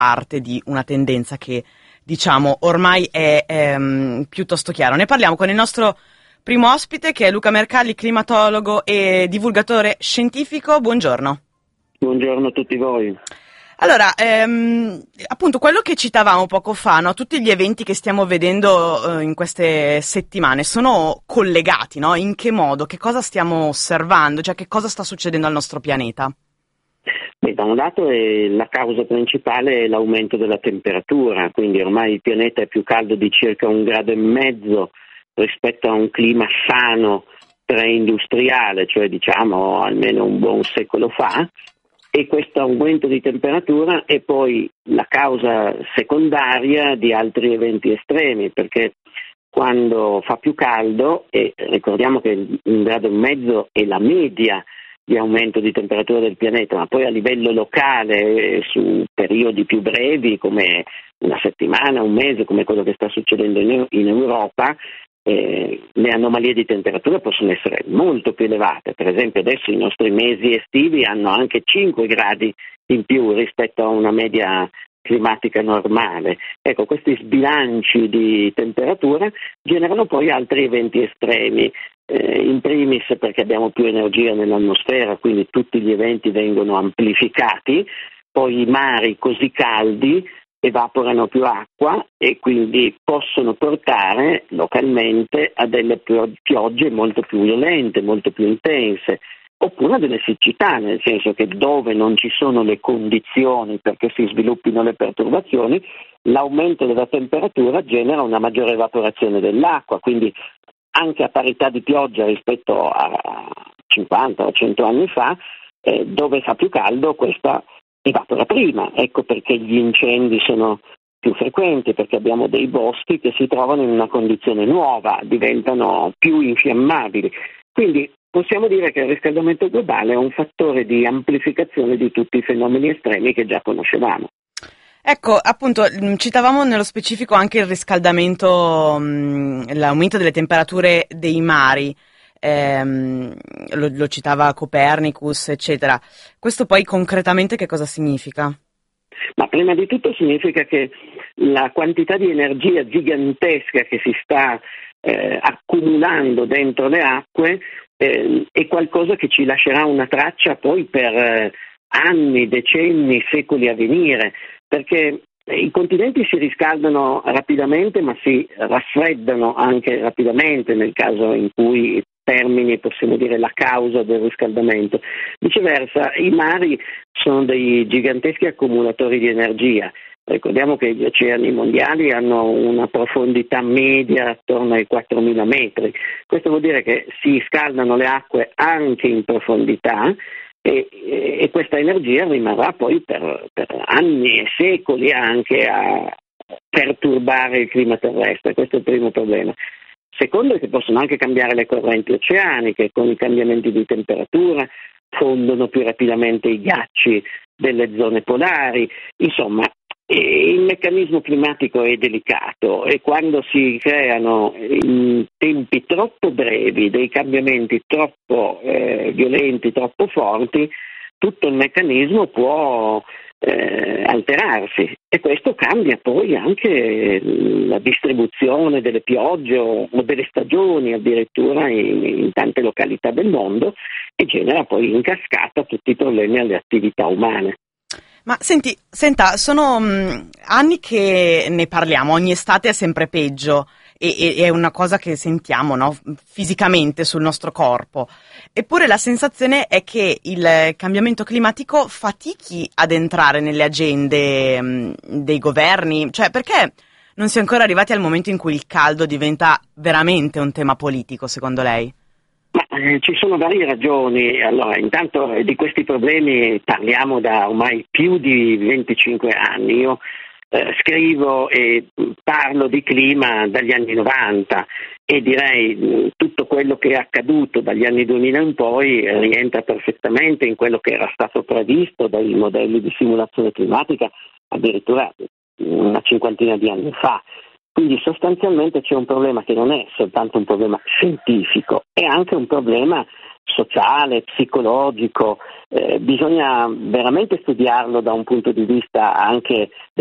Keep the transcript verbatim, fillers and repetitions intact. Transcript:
parte di una tendenza che, diciamo, ormai è ehm, piuttosto chiara. Ne parliamo con il nostro primo ospite, che è Luca Mercalli, climatologo e divulgatore scientifico. Buongiorno. Buongiorno a tutti voi. Allora, ehm, appunto quello che citavamo poco fa, no? Tutti gli eventi che stiamo vedendo eh, in queste settimane sono collegati, no? In che modo? Che cosa stiamo osservando? Cioè, che cosa sta succedendo al nostro pianeta? Beh, da un lato è la causa principale è l'aumento della temperatura, quindi ormai il pianeta è più caldo di circa un grado e mezzo rispetto a un clima sano preindustriale, cioè diciamo almeno un buon secolo fa. E questo aumento di temperatura è poi la causa secondaria di altri eventi estremi, perché quando fa più caldo, e ricordiamo che un grado e mezzo è la media di aumento di temperatura del pianeta, ma poi a livello locale, su periodi più brevi come una settimana, un mese, come quello che sta succedendo in, in Europa, Eh, le anomalie di temperatura possono essere molto più elevate. Per esempio adesso i nostri mesi estivi hanno anche cinque gradi in più rispetto a una media climatica normale. Ecco, questi sbilanci di temperatura generano poi altri eventi estremi, eh, in primis perché abbiamo più energia nell'atmosfera, quindi tutti gli eventi vengono amplificati, poi i mari così caldi evaporano più acqua e quindi possono portare localmente a delle piogge molto più violente, molto più intense, oppure a delle siccità, nel senso che dove non ci sono le condizioni perché si sviluppino le perturbazioni, l'aumento della temperatura genera una maggiore evaporazione dell'acqua, quindi anche a parità di pioggia rispetto a cinquanta o cento anni fa, eh, dove fa più caldo questa evapora prima. Ecco perché gli incendi sono più frequenti, perché abbiamo dei boschi che si trovano in una condizione nuova, diventano più infiammabili. Quindi possiamo dire che il riscaldamento globale è un fattore di amplificazione di tutti i fenomeni estremi che già conoscevamo. Ecco, appunto, citavamo nello specifico anche il riscaldamento, l'aumento delle temperature dei mari. Ehm, lo, lo citava Copernicus, eccetera. Questo poi concretamente che cosa significa? Ma prima di tutto significa che la quantità di energia gigantesca che si sta eh, accumulando dentro le acque eh, è qualcosa che ci lascerà una traccia poi per eh, anni, decenni, secoli a venire, perché i continenti si riscaldano rapidamente, ma si raffreddano anche rapidamente nel caso in cui termini, possiamo dire, la causa del riscaldamento. Viceversa, i mari sono dei giganteschi accumulatori di energia. Ricordiamo che gli oceani mondiali hanno una profondità media attorno ai quattromila metri. Questo vuol dire che si scaldano le acque anche in profondità e, e questa energia rimarrà poi per, per anni e secoli anche a perturbare il clima terrestre. Questo è il primo problema. Secondo è che possono anche cambiare le correnti oceaniche, con i cambiamenti di temperatura fondono più rapidamente i ghiacci delle zone polari. Insomma, il meccanismo climatico è delicato e quando si creano in tempi troppo brevi dei cambiamenti troppo eh, violenti, troppo forti, tutto il meccanismo può eh, alterarsi e questo cambia poi anche la distribuzione delle piogge o, o delle stagioni addirittura in, in tante località del mondo e genera poi in cascata tutti i problemi alle attività umane. Ma senti, senta, sono mh, anni che ne parliamo, ogni estate è sempre peggio e, e è una cosa che sentiamo, no? Fisicamente sul nostro corpo. Eppure la sensazione è che il cambiamento climatico fatichi ad entrare nelle agende mh, dei governi, cioè perché non si è ancora arrivati al momento in cui il caldo diventa veramente un tema politico, secondo lei? Ma eh, ci sono varie ragioni. Allora, intanto eh, di questi problemi parliamo da ormai più di venticinque anni. Io eh, scrivo e parlo di clima dagli anni novanta e direi mh, tutto quello che è accaduto dagli anni duemila in poi rientra perfettamente in quello che era stato previsto dai modelli di simulazione climatica addirittura una cinquantina di anni fa. Quindi sostanzialmente c'è un problema che non è soltanto un problema scientifico, è anche un problema sociale, psicologico, eh, bisogna veramente studiarlo da un punto di vista anche